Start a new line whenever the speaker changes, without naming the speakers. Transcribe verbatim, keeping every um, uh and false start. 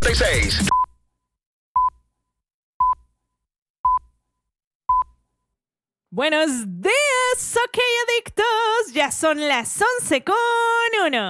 noventa y seis.
Buenos días, ok adictos. Ya son las once con uno.